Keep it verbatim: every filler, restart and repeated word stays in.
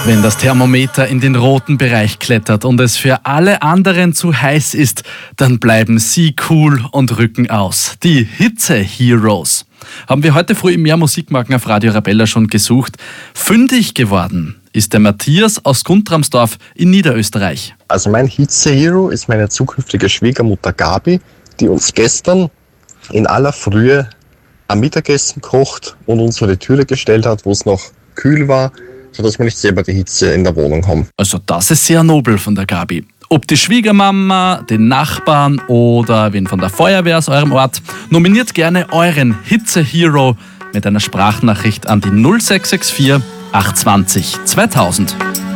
Wenn das Thermometer in den roten Bereich klettert und es für alle anderen zu heiß ist, dann bleiben sie cool und rücken aus. Die Hitze-Heroes. Haben wir heute früh im Mehr Musikmarken auf Radio Arabella schon gesucht. Fündig geworden ist der Matthias aus Guntramsdorf in Niederösterreich. Also mein Hitze-Hero ist meine zukünftige Schwiegermutter Gabi, die uns gestern in aller Frühe am Mittagessen kocht und uns vor die Türe gestellt hat, wo es noch kühl war, sodass wir nicht selber die Hitze in der Wohnung haben. Also das ist sehr nobel von der Gabi. Ob die Schwiegermama, den Nachbarn oder wen von der Feuerwehr aus eurem Ort, nominiert gerne euren Hitze-Hero mit einer Sprachnachricht an die null sechs sechs vier acht zwei null zweitausend.